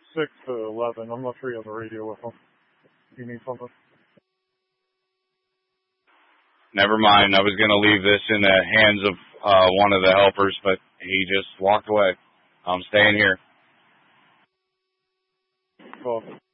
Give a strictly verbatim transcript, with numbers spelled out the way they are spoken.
six to eleven. I'm not sure you have the radio with him. Do you need something? Never mind. I was going to leave this in the hands of uh, one of the helpers, but he just walked away. I'm staying here. Well,